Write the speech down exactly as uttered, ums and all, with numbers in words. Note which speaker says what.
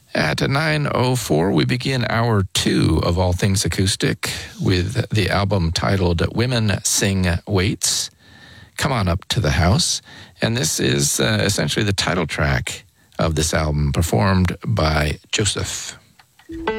Speaker 1: At nine oh four, we begin hour two of All Things Acoustic with the album titled Women Sing Waits. Come on up to the house. And this is uh, essentially the title track of this album performed by Joseph.